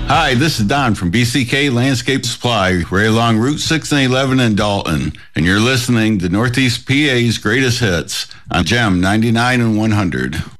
Hi, this is Don from BCK Landscape Supply, right along Route 6 and 11 in Dalton, and you're listening to Northeast PA's Greatest Hits on GEM 99 and 100.